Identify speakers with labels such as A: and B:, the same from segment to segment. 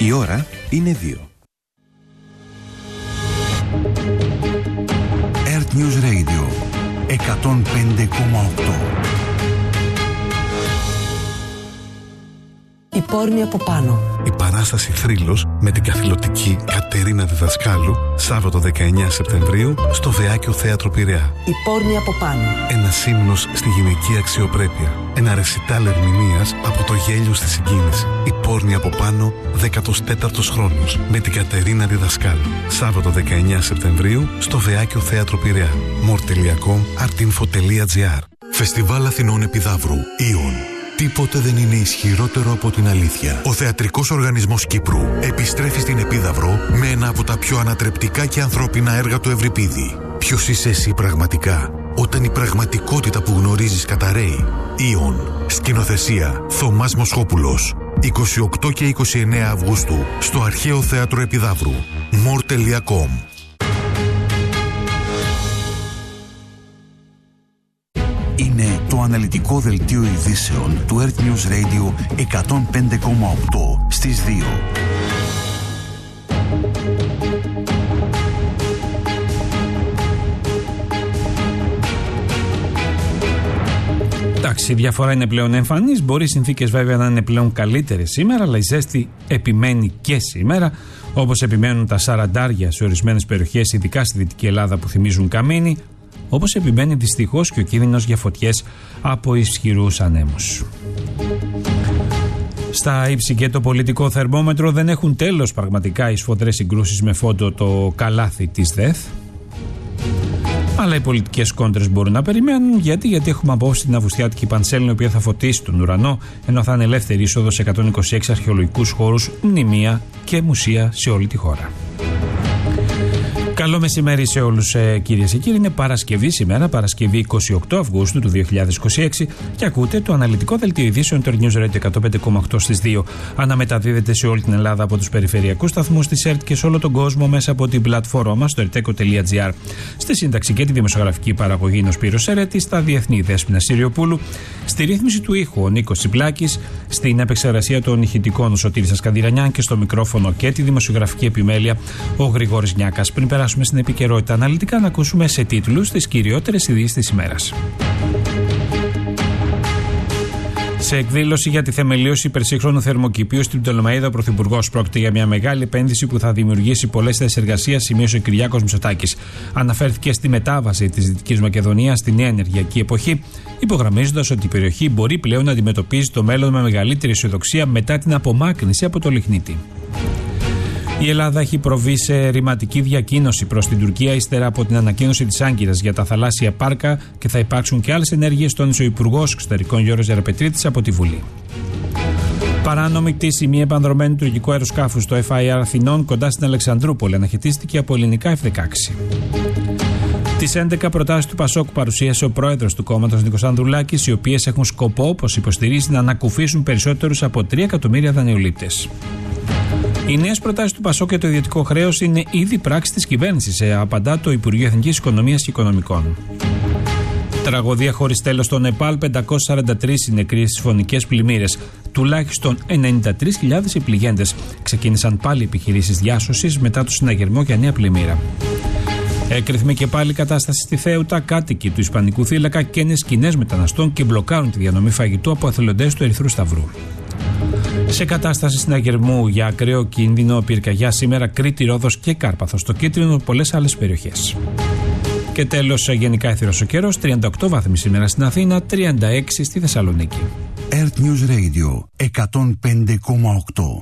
A: Η ώρα είναι 2. Earth News Radio 105,8.
B: Η πόρνη από πάνω.
C: Η παράσταση Θρύλος με την καθηλωτική Κατερίνα Διδασκάλου, Σάββατο 19 Σεπτεμβρίου στο Βεάκιο Θέατρο Πειραιά.
B: Η πόρνη από πάνω.
C: Ένας ύμνος στη γυναική αξιοπρέπεια. Ένα ρεσιτάλ ερμηνείας από το γέλιο στη συγκίνηση. Η πόρνη από πάνω, 14ος χρόνος με την Κατερίνα Διδασκάλου. Σάββατο 19 Σεπτεμβρίου στο Βεάκιο Θέατρο Πειραιά. more.com, artinfo.gr.
D: Φεστιβάλ Αθηνών Επιδαύρου, Ιον. Τίποτε δεν είναι ισχυρότερο από την αλήθεια. Ο Θεατρικός Οργανισμός Κύπρου επιστρέφει στην Επίδαυρο με ένα από τα πιο ανατρεπτικά και ανθρώπινα έργα του Ευρυπίδη. Ποιος είσαι εσύ πραγματικά, όταν η πραγματικότητα που γνωρίζεις καταραίει? Ιον. Σκηνοθεσία Θωμάς Μοσχόπουλος. 28 και 29 Αυγούστου στο Αρχαίο Θέατρο Επιδαύρου. more.com.
A: Είναι το αναλυτικό δελτίο ειδήσεων του Earth News Radio 105,8 στις 2.
E: Εντάξει, η διαφορά είναι πλέον εμφανής. Μπορεί οι συνθήκες βέβαια να είναι πλέον καλύτερες σήμερα, αλλά η ζέστη επιμένει και σήμερα. Όπως επιμένουν τα σαραντάρια σε ορισμένες περιοχές, ειδικά στη Δυτική Ελλάδα που θυμίζουν καμίνι. Όπως επιμένει δυστυχώς και ο κίνδυνος για φωτιές από ισχυρούς ανέμους. Στα ύψη και το πολιτικό θερμόμετρο δεν έχουν τέλος πραγματικά οι σφοδρές συγκρούσεις με φόντο το καλάθι της ΔΕΘ. Αλλά οι πολιτικές κόντρες μπορούν να περιμένουν. Γιατί έχουμε απόψη την Αυγουστιάτικη Πανσέλινο, η οποία θα φωτίσει τον ουρανό, ενώ θα είναι ελεύθερη είσοδος σε 126 αρχαιολογικούς χώρους, μνημεία και μουσεία σε όλη τη χώρα. Καλό μεσημέρι σε όλους, κυρίες και κύριοι. Είναι Παρασκευή σήμερα, Παρασκευή 28 Αυγούστου του 2026, και ακούτε το αναλυτικό δελτίο ειδήσεων του News Radio 105,8 στις 2. Αναμεταδίδεται σε όλη την Ελλάδα από τους περιφερειακούς σταθμούς της ΕΡΤ και σε όλο τον κόσμο μέσα από την πλατφόρμα μας, το erteco.gr. Στη σύνταξη και τη δημοσιογραφική παραγωγή είναι ο Σπύρος Ερέτης, στα διεθνή Δέσποινα Συριοπούλου, στη ρύθμιση του ήχου ο Νίκος Τσιπλάκης, στην επεξεργασία των ηχητικών ο Σωτήρης Ασκανδυρανιάν και στο μικρόφωνο και τη δημοσιογραφική επιμέλεια ο Γρηγόρης Νιάκας. Πριν περάσουμε στην επικαιρότητα αναλυτικά, να ακούσουμε σε τίτλους τις κυριότερες ειδήσεις της ημέρας. Σε εκδήλωση για τη θεμελίωση υπερσύγχρονου θερμοκηπίου στην Πτολεμαΐδα, ο Πρωθυπουργός: πρόκειται για μια μεγάλη επένδυση που θα δημιουργήσει πολλές θέσεις εργασίας, σημείωσε ο Κυριάκος Μητσοτάκης. Αναφέρθηκε στη μετάβαση της Δυτικής Μακεδονίας στη νέα ενεργειακή εποχή, υπογραμμίζοντας ότι η περιοχή μπορεί πλέον να αντιμετωπίζει το μέλλον με μεγαλύτερη αισιοδοξία μετά την απομάκρυνση από το λιχνίτη. Η Ελλάδα έχει προβεί σε ρηματική διακοίνωση προς την Τουρκία ύστερα από την ανακοίνωση της Άγκυρας για τα θαλάσσια πάρκα, και θα υπάρξουν και άλλες ενέργειες, τόνισε ο Υπουργός Εξωτερικών Γιώργος Γεραπετρίτης από τη Βουλή. Παράνομη κτήση μη επανδρομένου τουρκικού αεροσκάφου στο FIR Αθηνών κοντά στην Αλεξανδρούπολη αναχαιτίστηκε από ελληνικά F-16. Τις 11 προτάσεις του Πασόκ παρουσίασε ο πρόεδρος του κόμματος Νίκος Ανδρουλάκης, οι οποίες έχουν σκοπό, όπως υποστηρίζει, να ανακουφίσουν περισσότερους από 3 εκατομμύρια δανειολήπτες. Οι νέες προτάσεις του Πασόκ για το ιδιωτικό χρέος είναι ήδη πράξη της κυβέρνησης, απαντά το Υπουργείο Εθνικής Οικονομίας και Οικονομικών. Τραγωδία χωρίς τέλος στο Νεπάλ, 543 νεκροί στις φωνικές πλημμύρες. Τουλάχιστον 93.000 επληγέντες. Ξεκίνησαν πάλι επιχειρήσεις διάσωσης μετά το συναγερμό για νέα πλημμύρα. Έκρηθμη και πάλι κατάσταση στη Θέουτα. Κάτοικοι του Ισπανικού θύλακα καίνε σκηνές μεταναστών και μπλοκάρουν τη διανομή φαγητού από εθελοντές του Ερυθρού Σταυρού. Σε κατάσταση συναγερμού για ακραίο κίνδυνο πυρκαγιά σήμερα Κρήτη, Ρόδος και Κάρπαθος, στο Κίτρινο, πολλές άλλες περιοχές. Και τέλος, γενικά έθυρος ο καιρός, 38 βάθμοι σήμερα στην Αθήνα, 36 στη Θεσσαλονίκη.
A: Earth News Radio 105,8.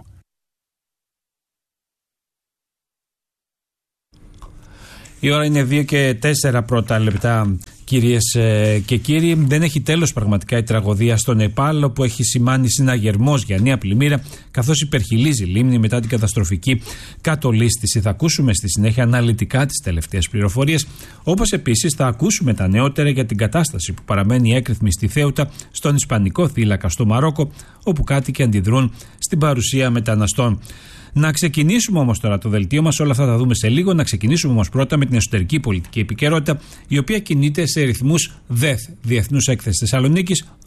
E: Η ώρα είναι 2 και 4 πρώτα λεπτά, κυρίες και κύριοι. Δεν έχει τέλος πραγματικά η τραγωδία στο Νεπάλ, όπου έχει σημάνει συναγερμός για νέα πλημμύρα, καθώς υπερχειλίζει λίμνη μετά την καταστροφική κατολίσθηση. Θα ακούσουμε στη συνέχεια αναλυτικά τις τελευταίες πληροφορίες, όπως επίσης θα ακούσουμε τα νεότερα για την κατάσταση που παραμένει έκρηθμη στη Θέουτα, στον Ισπανικό θύλακα στο Μαρόκο, όπου κάτοικοι αντιδρούν στην παρουσία μεταναστών. Να ξεκινήσουμε όμως τώρα το δελτίο μας, όλα αυτά θα δούμε σε λίγο. Να ξεκινήσουμε όμως πρώτα με την εσωτερική πολιτική επικαιρότητα, η οποία κινείται σε ρυθμούς ΔΕΘ, Διεθνούς Έκθεσης Θεσσαλονίκης,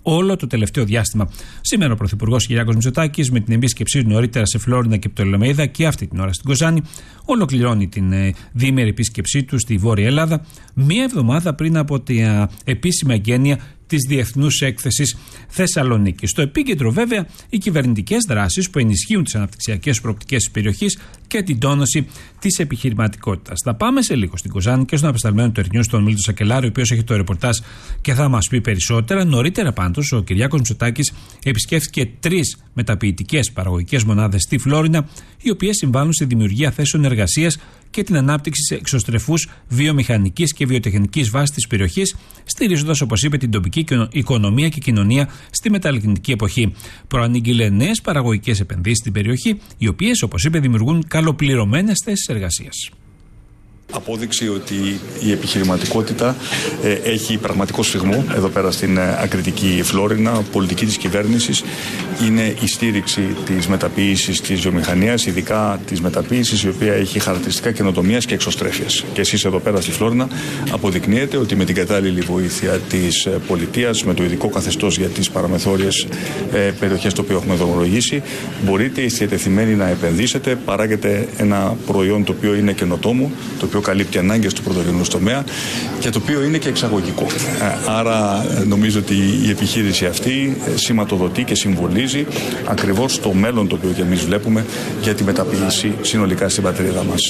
E: όλο το τελευταίο διάστημα. Σήμερα ο Πρωθυπουργός Κυριάκος Μητσοτάκης, με την επίσκεψή του νωρίτερα σε Φλόρινα και Πτολεμαΐδα και αυτή την ώρα στην Κοζάνη, ολοκληρώνει την διήμερη επίσκεψή του στη Βόρεια Ελλάδα, μία εβδομάδα πριν από την επίσημη εγγένεια της Διεθνούς Έκθεσης Θεσσαλονίκη. Στο επίκεντρο, βέβαια, οι κυβερνητικές δράσεις που ενισχύουν τις αναπτυξιακές προοπτικές της περιοχής και την τόνωση της επιχειρηματικότητας. Θα πάμε σε λίγο στην Κοζάνη και στον απεσταλμένο του Ερνιού, τον Μίλτο Σακελάρη, ο οποίος έχει το ρεπορτάζ και θα μας πει περισσότερα. Νωρίτερα, πάντως, ο Κυριάκος Μητσοτάκης επισκέφθηκε 3 μεταποιητικές παραγωγικές μονάδες στη Φλόρινα, οι οποίες συμβάλλουν στη δημιουργία θέσεων εργασίας και την ανάπτυξη εξωστρεφούς βιομηχανικής και βιοτεχνικής βάσης της περιοχής, στηρίζοντας, όπως είπε, την τοπική οικονομία και κοινωνία στη μεταλλεκτική εποχή. Προανήγγειλε νέες παραγωγικές επενδύσεις στην περιοχή, οι οποίες, όπως είπε, δημιουργούν καλοπληρωμένες θέσεις εργασίας.
F: Απόδειξη ότι η επιχειρηματικότητα έχει πραγματικό σφιγμό εδώ πέρα στην ακριτική Φλόρινα. Πολιτική της κυβέρνησης είναι η στήριξη της μεταποίησης της βιομηχανίας, ειδικά της μεταποίησης η οποία έχει χαρακτηριστικά καινοτομίας και εξωστρέφειας. Και εσείς εδώ πέρα στη Φλόρινα αποδεικνύετε ότι με την κατάλληλη βοήθεια της πολιτείας, με το ειδικό καθεστώς για τις παραμεθόριες περιοχές το οποίο έχουμε δρομολογήσει, μπορείτε διατεθειμένοι να επενδύσετε, παράγετε ένα προϊόν το οποίο είναι καινοτόμο, το οποίο καλύπτει ανάγκες του πρωτογενούς τομέα και το οποίο είναι και εξαγωγικό. Άρα νομίζω ότι η επιχείρηση αυτή σηματοδοτεί και συμβολίζει ακριβώς το μέλλον το οποίο και εμείς βλέπουμε για τη μεταποίηση συνολικά στην πατρίδα μας.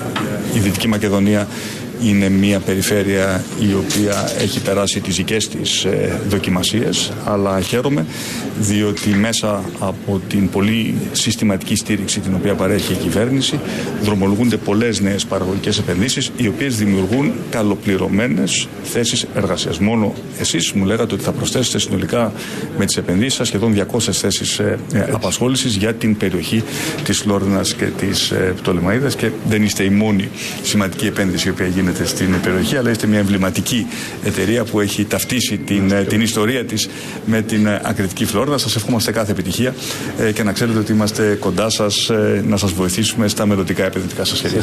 F: Η Δυτική Μακεδονία είναι μια περιφέρεια η οποία έχει περάσει τις δικές της δοκιμασίες, αλλά χαίρομαι διότι μέσα από την πολύ συστηματική στήριξη την οποία παρέχει η κυβέρνηση δρομολογούνται πολλές νέες παραγωγικές επενδύσεις οι οποίες δημιουργούν καλοπληρωμένες θέσεις εργασίας. Μόνο εσείς μου λέγατε ότι θα προσθέσετε συνολικά με τις επενδύσεις σας σχεδόν 200 θέσεις απασχόλησης για την περιοχή της Φλόρινας και της Πτολεμαΐδας και δεν είστε η μόνη σημαντική επένδυση η οποία γίνεται στην περιοχή, αλλά είστε μια εμβληματική εταιρεία που έχει ταυτίσει την ιστορία της με την ακριτική Φλόρινα. Σας ευχόμαστε κάθε επιτυχία και να ξέρετε ότι είμαστε κοντά σας να σας βοηθήσουμε στα μελλοντικά επενδυτικά σας σχέδια.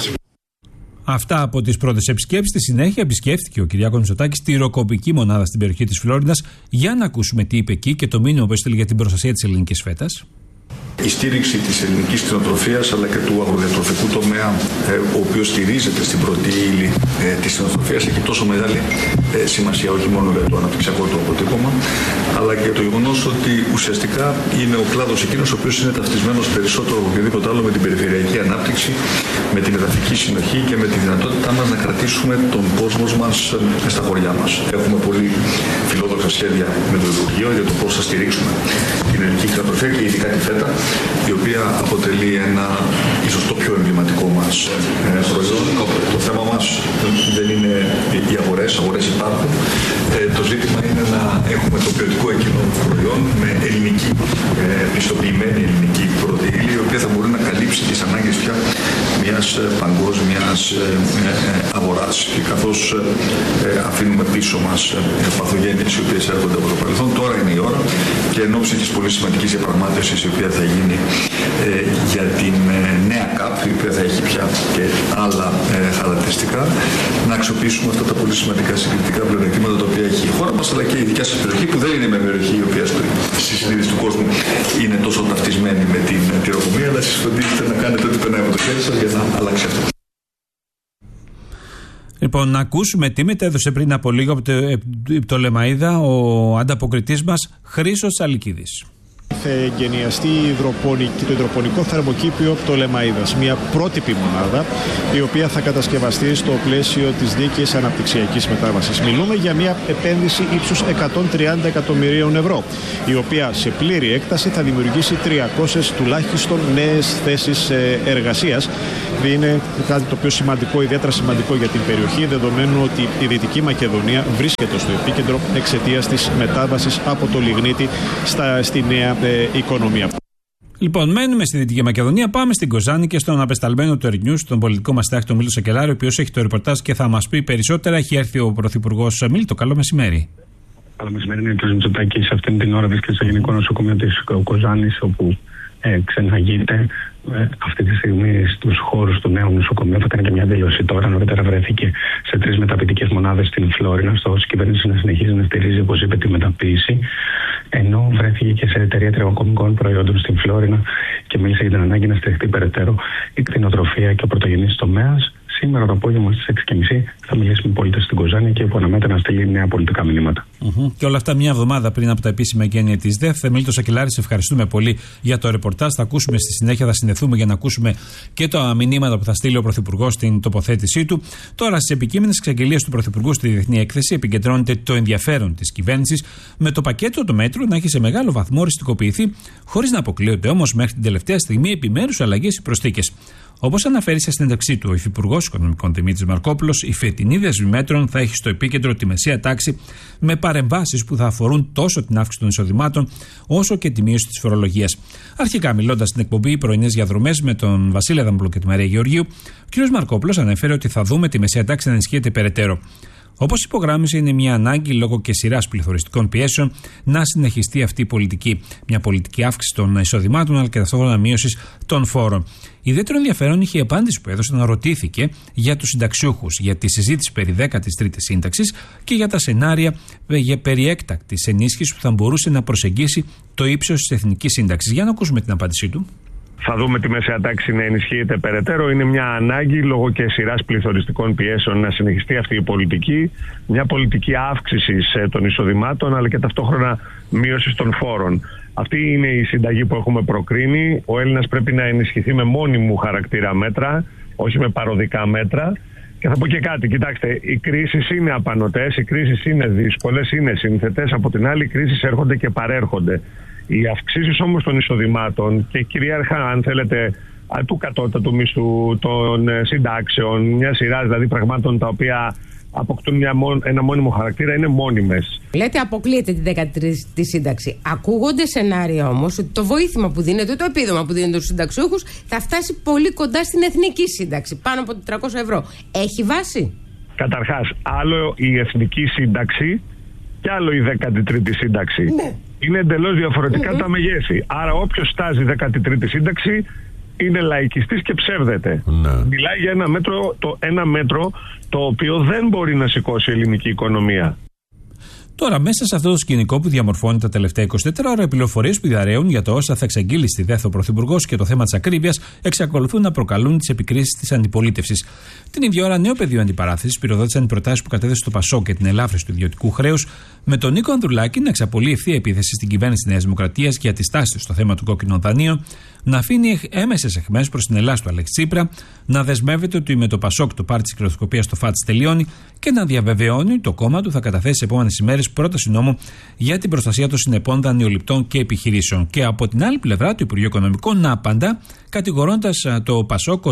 E: Αυτά από τις πρώτες επισκέψεις. Στη συνέχεια επισκέφθηκε ο Κυριάκος Μητσοτάκης τη ροκοπική μονάδα στην περιοχή της Φλόρινας για να ακούσουμε τι είπε εκεί και το μήνυμα που έστειλε για την προστασία της ελληνικής φέτας.
F: Η στήριξη της ελληνικής κτηνοτροφίας αλλά και του αγροδιατροφικού τομέα, ο οποίος στηρίζεται στην πρώτη ύλη της κτηνοτροφίας, έχει τόσο μεγάλη σημασία όχι μόνο για το αναπτυξιακό του αποτύπωμα, αλλά και το γεγονός ότι ουσιαστικά είναι ο κλάδος εκείνος ο οποίος είναι ταυτισμένος περισσότερο από οποιοδήποτε άλλο με την περιφερειακή ανάπτυξη, με την εδαφική συνοχή και με τη δυνατότητά μας να κρατήσουμε τον κόσμο μας στα χωριά μας. Έχουμε πολύ φιλόδοξα σχέδια με το Υπουργείο για το πώς θα στηρίξουμε την ελληνική κτηνοτροφία και ειδικά τη φέτα, η οποία αποτελεί ένα ίσως το πιο εμβληματικό μας προϊόν. Το θέμα μας δεν είναι οι αγορές υπάρχουν. Το ζήτημα είναι να έχουμε το ποιοτικό εκείνο προϊόν με ελληνική, πιστοποιημένη ελληνική πρώτη ύλη, η οποία θα μπορεί να καλύψει τις ανάγκες πια μιας παγκόσμιας αγοράς. Και καθώς αφήνουμε πίσω μας παθογένειες οι οποίες έρχονται από το παρελθόν, τώρα είναι η ώρα και εν ώψη της πολύ σημαντικής διαπραγμάτευσης η οποία θα γίνει για την νέα ΚΑΠ, η οποία θα έχει πια και άλλα χαρακτηριστικά, να αξιοποιήσουμε αυτά τα πολύ σημαντικά συγκριτικά πλεονεκτήματα τα οποία έχει η χώρα μας, αλλά και η δικιά σας περιοχή, που δεν είναι μια περιοχή η οποία στη συνείδηση του κόσμου είναι τόσο ταυτισμένη με την τυροκομεία, αλλά εσείς φροντίζετε να κάνετε ό,τι περνάει από το χέρι σας για να αλλάξει αυτό.
E: Λοιπόν, να ακούσουμε τι μετέδωσε πριν από λίγο από την Πτολεμαΐδα ο ανταποκριτής μας Χρήστος Τσαλικίδης.
G: Θα εγκαινιαστεί το υδροπονικό θερμοκήπιο Πτολεμαΐδας, μια πρότυπη μονάδα η οποία θα κατασκευαστεί στο πλαίσιο της δίκαιης αναπτυξιακής μετάβασης. Μιλούμε για μια επένδυση ύψους 130 εκατομμυρίων ευρώ, η οποία σε πλήρη έκταση θα δημιουργήσει 300 τουλάχιστον νέες θέσεις εργασίας. Είναι κάτι το πιο σημαντικό, ιδιαίτερα σημαντικό για την περιοχή, δεδομένου ότι η Δυτική Μακεδονία βρίσκεται στο επίκεντρο εξαιτίας της μετάβασης από το λιγνίτη στη νέα οικονομία.
E: Λοιπόν, μένουμε στη Δυτική Μακεδονία, πάμε στην Κοζάνη και στον απεσταλμένο του Ερνιού, τον πολιτικό μας τάχτη, τον Μίλτο Σακελάρη, ο οποίος έχει το ρεπορτάζ και θα μας πει περισσότερα. Έχει έρθει ο Πρωθυπουργός. Μίλτο, καλό μεσημέρι.
H: Καλό μεσημέρι, είναι ο κ. Μητσοτάκης. Αυτήν την ώρα βρίσκεται στο Γενικό Νοσοκομείο της Κοζάνης, όπου ξεναγείται. Αυτή τη στιγμή στους χώρους του νέου νοσοκομείου θα κάνει και μια δήλωση τώρα. Νωρίτερα βρέθηκε σε 3 μεταποιητικές μονάδες στην Φλόρινα. Στόχος της κυβέρνησης να συνεχίζει να στηρίζει, όπως είπε, τη μεταποίηση. Ενώ βρέθηκε και σε εταιρεία τριγοκομικών προϊόντων στην Φλόρινα και μίλησε για την ανάγκη να στηριχτεί περαιτέρω η κτηνοτροφία και ο πρωτογενής τομέας. Σήμερα το απόγευμα στις 6:30 θα μιλήσει με πολίτες στην Κοζάνη και που αναμένεται να στείλει νέα πολιτικά μηνύματα.
E: Και όλα αυτά μια εβδομάδα πριν από τα επίσημα εγγένεια της ΔΕΘ. Θεμέλιτο Σακελάρη, σε ευχαριστούμε πολύ για το ρεπορτάζ. Θα ακούσουμε στη συνέχεια, θα συνδεθούμε για να ακούσουμε και τα μηνύματα που θα στείλει ο Πρωθυπουργός στην τοποθέτησή του. Τώρα, στις επικείμενες εξαγγελίες του Πρωθυπουργού στη Διεθνή Έκθεση, επικεντρώνεται το ενδιαφέρον της κυβέρνησης με το πακέτο του μέτρου να έχει σε μεγάλο βαθμό οριστικοποιηθεί, χωρίς να αποκλείονται όμως μέχρι την τελευταία στιγμή επιμέρους αλλαγές ή προσθήκες. Όπως αναφέρει σε συνέντευξή του ο Υφυπουργός Οικονομικών Δημήτρης Μαρκόπουλος, η φετινή δέσμη μέτρων θα έχει στο επίκεντρο τη μεσαία τάξη με παρεμβάσεις που θα αφορούν τόσο την αύξηση των εισοδημάτων όσο και τη μείωση της φορολογίας. Αρχικά, μιλώντας στην εκπομπή Πρωινές Διαδρομές με τον Βασίλη Αδαμπλό και τη Μαρία Γεωργίου, ο κ. Μαρκόπουλος ανέφερε ότι θα δούμε τη μεσαία τάξη να ενισχύεται περαιτέρω. Όπως υπογράμμισε, είναι μια ανάγκη λόγω και σειράς πληθωριστικών πιέσεων να συνεχιστεί αυτή η πολιτική. Μια πολιτική αύξηση των εισοδημάτων αλλά και ταυτόχρονα μείωση των φόρων. Ιδιαίτερο ενδιαφέρον είχε η απάντηση που έδωσε να ρωτήθηκε για τους συνταξιούχους, για τη συζήτηση περί 13ης σύνταξης και για τα σενάρια για περί έκτακτης ενίσχυσης που θα μπορούσε να προσεγγίσει το ύψος της εθνικής σύνταξης. Για να ακούσουμε την απάντησή του.
I: Θα δούμε τη μεσαία τάξη να ενισχύεται περαιτέρω. Είναι μια ανάγκη λόγω και σειράς πληθωριστικών πιέσεων να συνεχιστεί αυτή η πολιτική. Μια πολιτική αύξησης των εισοδημάτων αλλά και ταυτόχρονα μείωσης των φόρων. Αυτή είναι η συνταγή που έχουμε προκρίνει. Ο Έλληνας πρέπει να ενισχυθεί με μόνιμου χαρακτήρα μέτρα, όχι με παροδικά μέτρα. Και θα πω και κάτι, κοιτάξτε, οι κρίσεις είναι απανωτές, οι κρίσεις είναι δύσκολες, είναι σύνθετες. Από την άλλη, οι κρίσεις έρχονται και παρέρχονται. Οι αυξήσεις όμως των εισοδημάτων και κυρίαρχα, αν θέλετε, του κατώτατου μισθού, των συντάξεων, μια σειρά δηλαδή πραγμάτων τα οποία αποκτούν ένα μόνιμο χαρακτήρα, είναι μόνιμες.
J: Λέτε αποκλείεται τη 13η σύνταξη. Ακούγονται σενάρια όμως ότι το βοήθημα που δίνεται, το επίδομα που δίνεται στους συνταξιούχους θα φτάσει πολύ κοντά στην εθνική σύνταξη, πάνω από 400 ευρώ. Έχει βάση?
I: Καταρχάς, άλλο η εθνική σύνταξη και άλλο η 13η σύνταξη.
J: Ναι. Είναι
I: εντελώς διαφορετικά τα μεγέθη. Άρα όποιος στάζει 13η σύνταξη είναι λαϊκιστής και ψεύδεται. Μιλάει για ένα μέτρο το οποίο δεν μπορεί να σηκώσει η ελληνική οικονομία.
E: Τώρα, μέσα σε αυτό το σκηνικό που διαμορφώνει τα τελευταία 24 ώρα, οι πληροφορίες που διαρρέουν για το όσα θα εξαγγείλει στη ΔΕΘ ο Πρωθυπουργός και το θέμα της ακρίβειας εξακολουθούν να προκαλούν τις επικρίσεις της αντιπολίτευσης. Την ίδια ώρα, νέο πεδίο αντιπαράθεσης πυροδότησαν οι προτάσεις που κατέθεσε το ΠΑΣΟΚ για την ελάφρυνση του ιδιωτικού χρέους, με τον Νίκο Ανδρουλάκη να εξαπολύει ευθεία επίθεση στην κυβέρνηση της Νέας Δημοκρατίας για τη στάση του στο θέμα των κόκκινων δανείων, να αφήνει έμεσες αιχμές προς την Ελλάδα του Αλέξη Τσίπρα, να δεσμεύεται ότι με το ΠΑΣΟΚ το πάρτι της κυριοθεκοπίας στο ΦΑΤΣ τελειώνει και να διαβεβαιώνει ότι το κόμμα του θα καταθέσει σε επόμενες ημέρες πρόταση νόμου για την προστασία των συνεπών δανειοληπτών και επιχειρήσεων. Και από την άλλη πλευρά, το Υπουργείο Οικονομικών να απαντά, κατηγορώντας το ΠΑΣΟΚ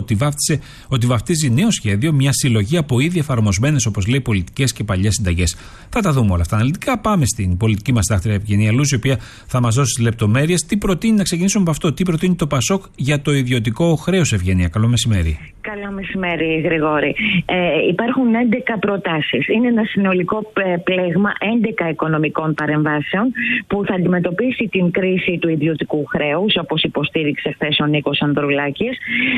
E: ότι βαφτίζει νέο σχέδιο μια συλλογή από ήδη εφαρμοσμένες, όπως λέει, πολιτικές και παλιές συνταγές. Θα τα δούμε όλα αυτά αναλυτικά. Πάμε στην πολιτική μας τάχτρια Ευγενία Λούση, η οποία θα μας δώσει τις λεπτομέρειες. Τι προτείνει, να ξεκινήσουμε από αυτό, τι προτείνει το ΠΑΣΟΚ για το ιδιωτικό χρέος, Ευγενία? Καλό μεσημέρι.
K: Καλό μεσημέρι, Γρηγόρη. Υπάρχουν 11 προτάσεις. Είναι ένα συνολικό πλέγμα 11 οικονομικών παρεμβάσεων που θα αντιμετωπίσει την κρίση του ιδιωτικού χρέους, όπως υποστήριξε χθες ο Νίκος Ανδρουλάκης,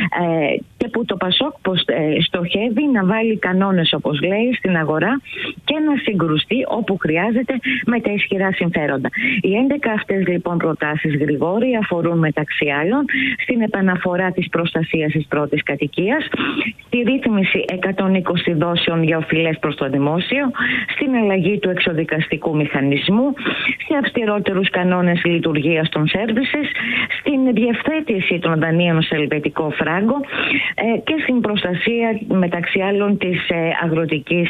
K: και που το ΠΑΣΟΚ στοχεύει να βάλει κανόνες, όπως λέει, στην αγορά και να συγκρουστεί όπου χρειάζεται με τα ισχυρά συμφέροντα. Οι 11 αυτές λοιπόν προτάσεις, Γρηγόρη, αφορούν μεταξύ άλλων στην επαναφορά της προστασίας της πρώτης κατοικίας, στη ρύθμιση 120 δόσεων για οφειλές προς το δημόσιο, στην αλλαγή του εξοδικαστικού μηχανισμού, σε αυστηρότερους κανόνες λειτουργίας των σέρβισες, στην διευθέτηση των δανείων σε ελβετικό φράγκο και στην προστασία μεταξύ άλλων της αγροτικής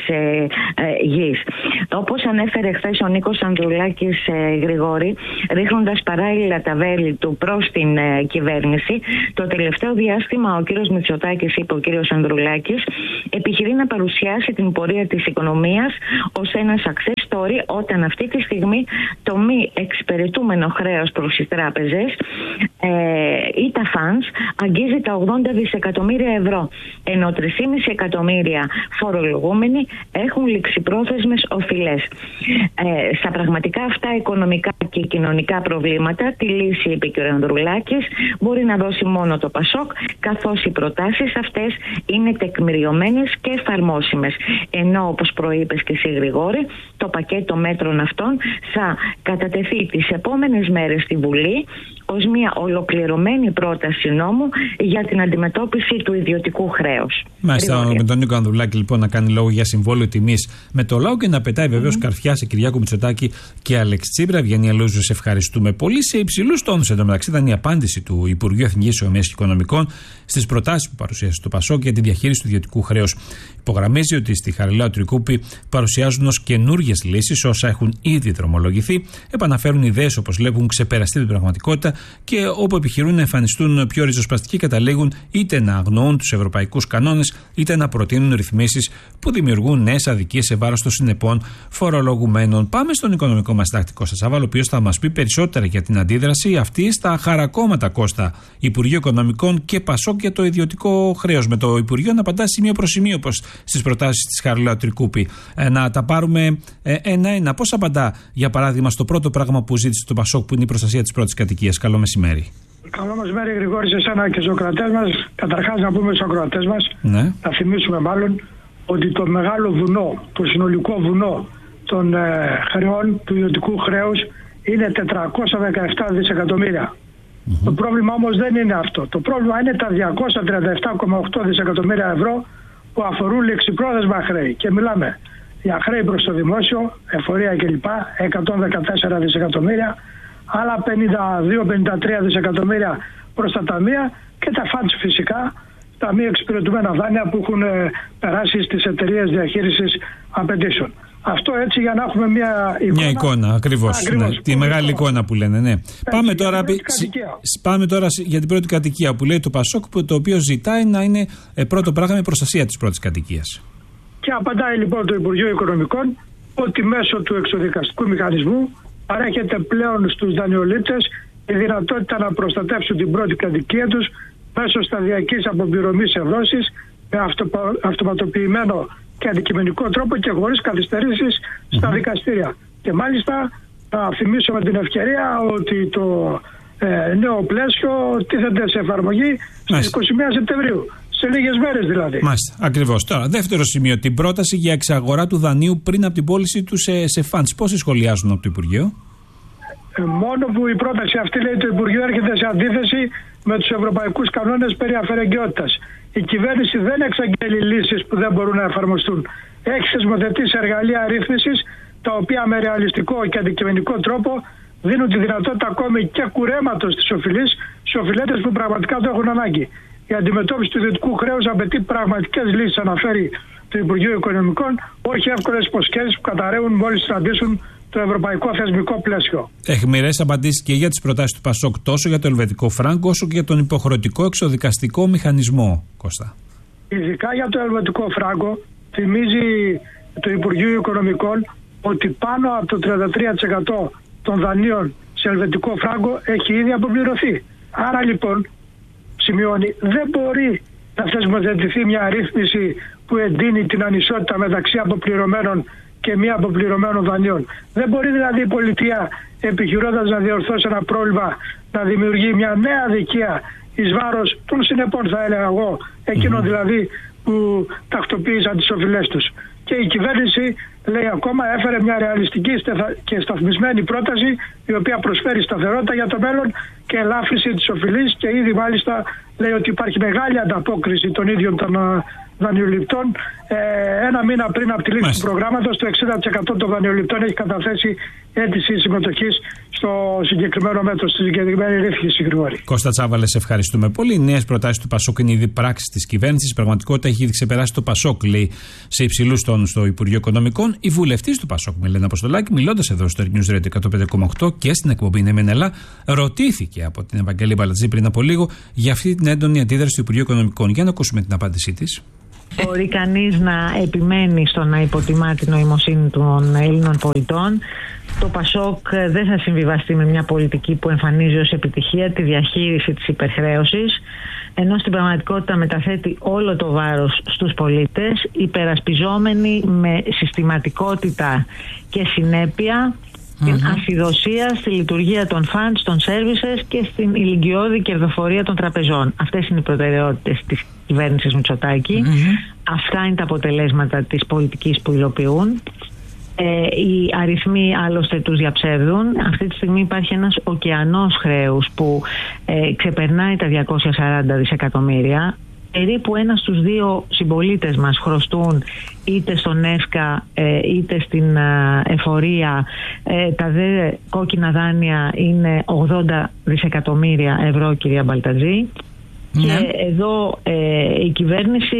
K: γης. Όπως ανέφερε χθες ο Νίκος Ανδρουλάκης, Γρηγόρη, ρίχνοντας παράλληλα τα βέλη του προς την κυβέρνηση, το τελευταίο διάστημα ο κύριος Μητσοτάκης, είπε ο κύριος Ανδρουλάκης, επιχειρεί να παρουσιάσει την πορεία της οικονομίας ως ένα success story, όταν αυτή τη στιγμή το μη εξυπηρετούμενο χρέος προς τις τράπεζες ή τα funds αγγίζει τα 80 δισεκατομμύρια ευρώ, ενώ 3,5 εκατομμύρια φορολογούμενοι έχουν ληξιπρόθεσμες οφειλές. Στα πραγματικά αυτά οικονομικά και κοινωνικά προβλήματα, τη λύση, είπε και ο Ανδρουλάκης, μπορεί να δώσει μόνο το ΠΑΣΟΚ, καθώς οι προτάσεις αυτές είναι τεκμηριωμένες και εφαρμόσιμες. Ενώ, όπως προείπες και εσύ, Γρηγόρη, το πακέτο μέτρων αυτών θα κατατεθεί τις επόμενες μέρες στη Βουλή ως μια ολοκληρωμένη πρόταση νόμου για την αντιμετώπιση του ιδιωτικού χρέους.
E: Μάλιστα, με τον Νίκο Ανδρουλάκη λοιπόν να κάνει λόγο για συμβόλαιο τιμής με το λαό και να πετάει βεβαίως καρφιά σε Κυριάκο Μητσοτάκη και Αλέξη Τσίπρα. Ευγενία Λούζου, σε ευχαριστούμε πολύ. Σε υψηλούς τόνους εντωμεταξύ ήταν η απάντηση του Υπουργείου Εθνικής Οικονομίας και Οικονομικών στις προτάσεις που παρουσίασε το ΠΑΣΟΚ για τη διαχείριση του ιδιωτικού χρέους. Υπογραμμίζει ότι στη Χαριλάου Τρικούπη παρουσιάζουν ως καινούργιες λύσεις όσα έχουν ήδη δρομολογηθεί, επαναφέρουν ιδέες όπως λέγουν έχουν ξεπεραστεί την πραγματικότητα και όπου επιχειρούν να εμφανιστούν πιο ριζοσπαστικοί, καταλήγουν είτε να αγνοούν τους ευρωπαϊκούς κανόνες είτε να προτείνουν ρυθμίσεις που δημιουργούν νέες αδικίες σε βάρος των συνεπών φορολογουμένων. Πάμε στον οικονομικό μας συντάκτη Κώστα Τσάβαλο, ο οποίος θα μας πει περισσότερα για την αντίδραση αυτή στα χαρακόμματα, Κώστα, Υπουργείο Οικονομικών και ΠΑΣΟΚ για το ιδιωτικό χρέος. Με το Υπουργείο να απαντά σημείο προς σημείο, όπως στις προτάσεις της Χαριλάου Τρικούπη. Να τα πάρουμε ένα-ένα. Πώς απαντά, για παράδειγμα, στο πρώτο πράγμα που ζήτησε το ΠΑΣΟΚ, που είναι η προστασία της πρώτης κατοικίας. Καλό μεσημέρι.
L: Καλό μεσημέρι, Γρηγόρη, σε εσένα και στους ακροατές μας. Καταρχάς, να πούμε στους ακροατές μας, να θυμίσουμε μάλλον ότι το μεγάλο βουνό, το συνολικό βουνό των χρεών, του ιδιωτικού χρέους, είναι 417 δισεκατομμύρια. Το πρόβλημα όμως δεν είναι αυτό. Το πρόβλημα είναι τα 237,8 δισεκατομμύρια ευρώ που αφορούν ληξιπρόθεσμα χρέη. Και μιλάμε για χρέη προς το δημόσιο, εφορία κλπ. 114 δισεκατομμύρια, άλλα 52-53 δισεκατομμύρια προς τα ταμεία και τα funds φυσικά, τα μη εξυπηρετούμενα δάνεια που έχουν περάσει στις εταιρείες διαχείρισης απαιτήσεων. Αυτό έτσι για να έχουμε μια εικόνα. Μια εικόνα,
E: ακριβώς. Ναι, τη μεγάλη εικόνα που λένε, ναι. Πάμε τώρα για την πρώτη κατοικία που λέει το ΠΑΣΟΚ, το οποίο ζητάει να είναι πρώτο πράγμα η προστασία της πρώτης κατοικίας.
L: Και απαντάει λοιπόν το Υπουργείο Οικονομικών ότι μέσω του εξοδικαστικού μηχανισμού παρέχεται πλέον στους δανειολήπτες η δυνατότητα να προστατεύσουν την πρώτη κατοικία τους μέσω σταδιακής αποπληρωμής ευδόσης με αυτοματοποιημένο και αντικειμενικό τρόπο και χωρίς καθυστερήσεις στα δικαστήρια. Και μάλιστα θα θυμίσω με την ευκαιρία ότι το νέο πλαίσιο τίθεται σε εφαρμογή στις 21 Σεπτεμβρίου. Σε λίγες μέρες δηλαδή.
E: Μάλιστα, ακριβώς. Τώρα, δεύτερο σημείο, την πρόταση για εξαγορά του δανείου πριν από την πώληση του σε funds. Πόσοι σχολιάζουν από το Υπουργείο?
L: Μόνο που η πρόταση αυτή, λέει το Υπουργείο, έρχεται σε αντίθεση με τους ευρωπαϊκούς κανόνες περί αφαιρεγγιότητας. Η κυβέρνηση δεν εξαγγέλει λύσεις που δεν μπορούν να εφαρμοστούν. Έχει θεσμοθετήσει εργαλεία ρύθμισης, τα οποία με ρεαλιστικό και αντικειμενικό τρόπο δίνουν τη δυνατότητα ακόμη και κουρέματος της οφειλής σε οφειλέτες που πραγματικά το έχουν ανάγκη. Η αντιμετώπιση του ιδιωτικού χρέους απαιτεί πραγματικές λύσεις, αναφέρει το Υπουργείο Οικονομικών, όχι εύκολες υποσχέσεις που καταραίουν μόλις συναντήσουν το ευρωπαϊκό θεσμικό πλαίσιο.
E: Αιχμηρές απαντήσεις και για τις προτάσεις του ΠΑΣΟΚ, τόσο για το ελβετικό φράγκο όσο και για τον υποχρεωτικό εξοδικαστικό μηχανισμό, Κώστα.
L: Ειδικά για το ελβετικό φράγκο, θυμίζει το Υπουργείο Οικονομικών ότι πάνω από το 33% των δανείων σε ελβετικό φράγκο έχει ήδη αποπληρωθεί. Άρα λοιπόν, σημειώνει, δεν μπορεί να θεσμοθετηθεί μια ρύθμιση που εντείνει την ανισότητα μεταξύ αποπληρωμένων και μη αποπληρωμένων δανείων. Δεν μπορεί δηλαδή η πολιτεία, επιχειρώντας να διορθώσει ένα πρόβλημα, να δημιουργεί μια νέα αδικία εις βάρος των συνεπών, θα έλεγα εγώ, εκείνων δηλαδή που τακτοποίησαν τις οφειλές τους. Και η κυβέρνηση, λέει ακόμα, έφερε μια ρεαλιστική και σταθμισμένη πρόταση, η οποία προσφέρει σταθερότητα για το μέλλον και ελάφρυνση της οφειλής, και ήδη μάλιστα λέει ότι υπάρχει μεγάλη ανταπόκριση των ίδιων των δανειοληπτών. Ένα μήνα πριν από τη λήξη του προγράμματος, το 60% των δανειοληπτών έχει καταθέσει αίτηση συμμετοχής στο συγκεκριμένο μέτρο, στη συγκεκριμένη ρύθμιση, Γρηγόρη.
E: Κώστα Τσάβαλε, σε ευχαριστούμε πολύ. Οι νέες προτάσεις του ΠΑΣΟΚ είναι ήδη πράξεις της κυβέρνησης. Η πραγματικότητα έχει ήδη ξεπεράσει το ΠΑΣΟΚ, λέει σε υψηλούς τόνους στο Υπουργείο Οικονομικών. Η βουλευτής του ΠΑΣΟΚ, Μελένα Αποστολάκη, μιλώντας εδώ στο News Radio 105,8 και στην εκπομπή Ναι Μεν Αλλά, ρωτήθηκε από την Ευαγγελία Μπαλατζή πριν από λίγο για αυτή την έντονη αντίδραση του Υπουργείου Οικονομικών. Για να ακούσουμε την απάντησή της.
M: Μπορεί κανείς να επιμένει στο να υποτιμά την νοημοσύνη των Έλληνων πολιτών. Το ΠΑΣΟΚ δεν θα συμβιβαστεί με μια πολιτική που εμφανίζει ως επιτυχία τη διαχείριση της υπερχρέωσης, ενώ στην πραγματικότητα μεταθέτει όλο το βάρος στους πολίτες, υπερασπιζόμενοι με συστηματικότητα και συνέπεια την ασυδοσία στη λειτουργία των funds, των services και στην ηλικιώδη κερδοφορία των τραπεζών. Αυτές είναι οι προτεραιότητες της κυβέρνησης Μητσοτάκη. Αυτά είναι τα αποτελέσματα της πολιτικής που υλοποιούν. Οι αριθμοί άλλωστε τους διαψεύδουν. Αυτή τη στιγμή υπάρχει ένας ωκεανός χρέους που ξεπερνάει τα 240 δισεκατομμύρια. Περίπου 1 στους 2 συμπολίτες μας χρωστούν είτε στον ΕΦΚΑ είτε στην εφορία. Τα δε κόκκινα δάνεια είναι 80 δισεκατομμύρια ευρώ, κυρία Μπαλτατζή. Και εδώ η κυβέρνηση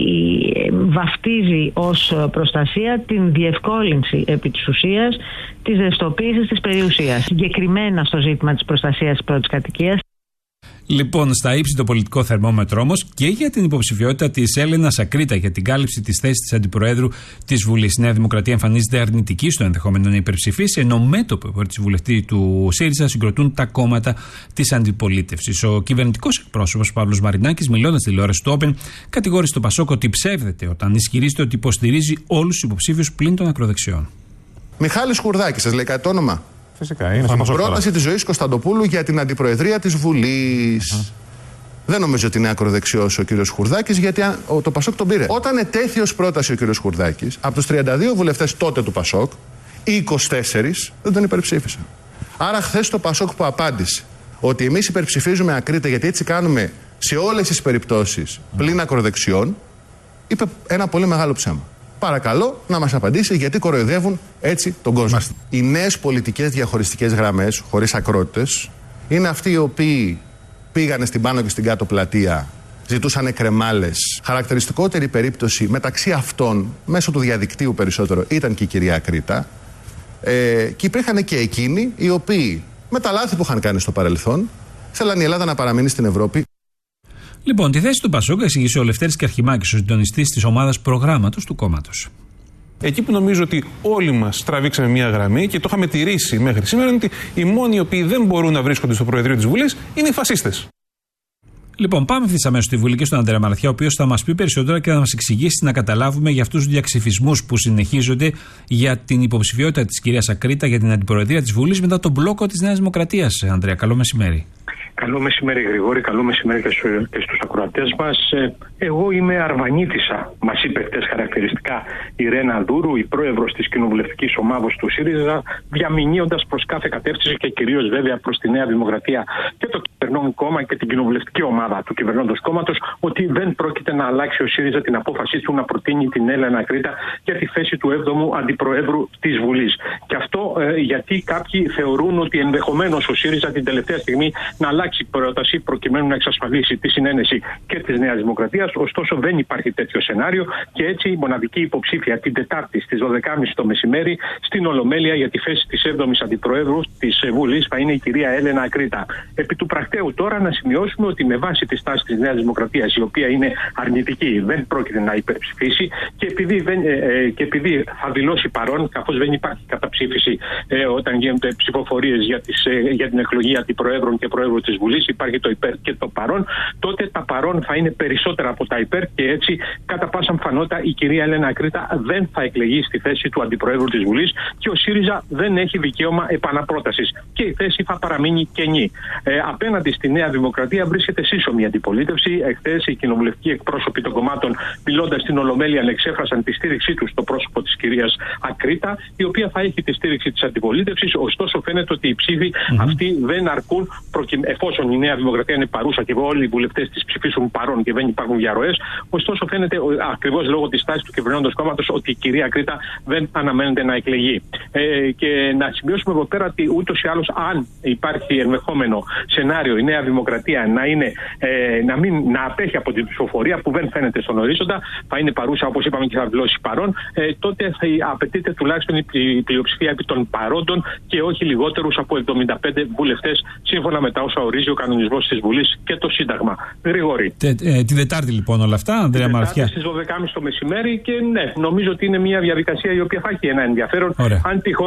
M: βαφτίζει ως προστασία την διευκόλυνση επί της ουσίας της ρευστοποίησης της περιουσίας, συγκεκριμένα στο ζήτημα της προστασίας της πρώτης κατοικίας.
E: Λοιπόν, στα ύψη το πολιτικό θερμόμετρο όμως και για την υποψηφιότητα της Έλενας Ακρίτα για την κάλυψη της θέσης της Αντιπροέδρου της Βουλής. Η Νέα Δημοκρατία εμφανίζεται αρνητική στο ενδεχόμενο να υπερψηφίσει, ενώ μέτωπο υπέρ της βουλευτή του ΣΥΡΙΖΑ συγκροτούν τα κόμματα της αντιπολίτευσης. Ο κυβερνητικός εκπρόσωπος Παύλος Μαρινάκης, μιλώντας στη τηλεόραση του Open, κατηγόρησε το ΠΑΣΟΚ ότι ψεύδεται όταν ισχυρίζεται ότι υποστηρίζει όλους τους υποψήφιους πλην των ακροδεξιών.
N: Μιχάλης Χουρδάκης, σας λέει κάτι το όνομα?
O: Φυσικά, είναι
N: πρόταση της Ζωής Κωνσταντοπούλου για την αντιπροεδρία της Βουλής. Δεν νομίζω ότι είναι ακροδεξιός ο κύριος Χουρδάκης, γιατί το ΠΑΣΟΚ τον πήρε. Όταν ετέθη ως πρόταση ο κύριος Χουρδάκης, από τους 32 βουλευτές τότε του ΠΑΣΟΚ, οι 24 δεν τον υπερψήφισαν. Άρα χθες το ΠΑΣΟΚ που απάντησε ότι εμείς υπερψηφίζουμε Ακρίτα γιατί έτσι κάνουμε σε όλες τις περιπτώσεις πλην ακροδεξιών, είπε ένα πολύ μεγάλο ψέμα. Παρακαλώ να μας απαντήσει γιατί κοροϊδεύουν έτσι τον κόσμο. Οι νέες πολιτικές διαχωριστικές γραμμές, χωρίς ακρότητες, είναι αυτοί οι οποίοι πήγανε στην πάνω και στην κάτω πλατεία, ζητούσαν κρεμάλες. Χαρακτηριστικότερη περίπτωση μεταξύ αυτών, μέσω του διαδικτύου περισσότερο, ήταν και η κυρία Ακρίτα. Και υπήρχαν και εκείνοι οι οποίοι, με τα λάθη που είχαν κάνει στο παρελθόν, θέλαν η Ελλάδα να παραμείνει στην Ευρώπη.
E: Λοιπόν, τη θέση του ΠΑΣΟΚ εξήγησε ο Λευτέρης Καρχημάκης, ο συντονιστής της ομάδας προγράμματος του κόμματος.
O: Εκεί που νομίζω ότι όλοι μας τραβήξαμε μια γραμμή και το είχαμε τηρήσει μέχρι σήμερα, είναι ότι οι μόνοι οι οποίοι δεν μπορούν να βρίσκονται στο Προεδρείο της Βουλής είναι οι φασίστες.
E: Λοιπόν, πάμε ευθύς αμέσως στη Βουλή και στον Ανδρέα Μαραθιά, ο οποίος θα μας πει περισσότερα και θα μας εξηγήσει να καταλάβουμε για αυτούς τους διαξυφισμούς που συνεχίζονται για την υποψηφιότητα της κυρίας Ακρίτα για την αντιπροεδρία της Βουλής μετά τον μπλόκο της Νέας Δημοκρατίας. Ανδρέα, καλό μεσημέρι.
P: Καλό μεσημέρι, Γρηγόρη, καλό μεσημέρι και στους ακροατές μας. Εγώ είμαι Αρβανίτισσα, μας είπε χτες χαρακτηριστικά η Ρένα Δούρου, η πρόεδρος της κοινοβουλευτικής ομάδας του ΣΥΡΙΖΑ, διαμηνύοντας προς κάθε κατεύθυνση και κυρίως βέβαια προς τη Νέα Δημοκρατία και το κυβερνών κόμμα και την κοινοβουλευτική ομάδα του κυβερνώντος κόμματος, ότι δεν πρόκειται να αλλάξει ο ΣΥΡΙΖΑ την απόφασή του να προτείνει την Έλενα Ακρίτα για τη θέση του 7ου Αντιπροέδρου της Βουλής. Και αυτό γιατί κάποιοι θεωρούν ότι ενδεχομένως ο ΣΥΡΙΖΑ την τελευταία στιγμή να αλλάξει πρόταση προκειμένου να εξασφαλίσει τη συνένεση και της Νέας Δημοκρατίας. Ωστόσο, δεν υπάρχει τέτοιο σενάριο και έτσι η μοναδική υποψήφια την Τετάρτη στις 12.30 το μεσημέρι στην Ολομέλεια για τη θέση της 7ης Αντιπροέδρου της Βουλής θα είναι η κυρία Έλενα Ακρίτα. Επί του πρακτέου τώρα να σημειώσουμε ότι με βάση τη στάση της Νέας Δημοκρατίας, η οποία είναι αρνητική, δεν πρόκειται να υπερψηφίσει και επειδή θα δηλώσει παρόν, καθώς δεν υπάρχει καταψήφιση όταν γίνονται ψηφοφορίες για την εκλογή αντιπροέδρων και προέδρου της Βουλής, υπάρχει το υπέρ και το παρόν, τότε τα παρόν θα είναι περισσότερα από τα υπέρ και έτσι κατά πάσα πιθανότητα η κυρία Έλενα Ακρίτα δεν θα εκλεγεί στη θέση του Αντιπροέδρου της Βουλής και ο ΣΥΡΙΖΑ δεν έχει δικαίωμα επαναπρότασης και η θέση θα παραμείνει κενή. Απέναντι στη Νέα Δημοκρατία βρίσκεται σύσσωμη αντιπολίτευση. Εχθές οι κοινοβουλευτικοί εκπρόσωποι των κομμάτων, μιλώντας στην Ολομέλεια, εξέφρασαν τη στήριξή τους στο πρόσωπο της κυρίας Ακρίτα, η οποία θα έχει τη στήριξη της αντιπολίτευσης. Ωστόσο, φαίνεται ότι οι ψήφοι αυτοί δεν αρκούν εφόσον η Νέα Δημοκρατία είναι παρούσα και όλοι οι βουλευτές της ψηφίσουν παρόν και δεν υπάρχουν διαρροές. Ωστόσο, φαίνεται ακριβώς λόγω της τάσης του κυβερνώντος κόμματος ότι η κυρία Ακρίτα δεν αναμένεται να εκλεγεί. Και να σημειώσουμε εδώ πέρα ότι ούτως ή άλλως, αν υπάρχει ενδεχόμενο σενάριο η Νέα Δημοκρατία να απέχει από την ψηφοφορία που δεν φαίνεται στον ορίζοντα, θα είναι παρούσα όπως είπαμε και θα δηλώσει παρόν, τότε θα απαιτείται τουλάχιστον η πλειοψηφία επί των παρόντων και όχι λιγότερους από 75 βουλευτές, σύμφωνα με τα όσα ορίζει ο κανονισμός της Βουλής και το Σύνταγμα. Γρηγόρη.
E: Την Τετάρτη λοιπόν όλα αυτά, Ανδρέα Μαραθιά.
P: Στις 12.30 το μεσημέρι και ναι, νομίζω ότι είναι μια διαδικασία η οποία θα έχει ένα ενδιαφέρον. Αν τυχόν